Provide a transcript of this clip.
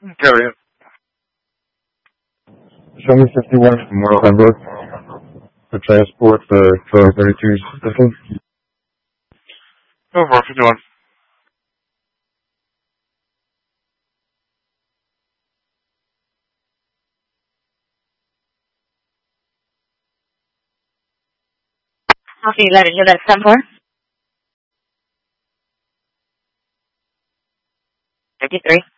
Carry it. Show me 51 Memorial Road for transport for 1232 system. Go for 51. Okay, let it know that's 10-4. 53.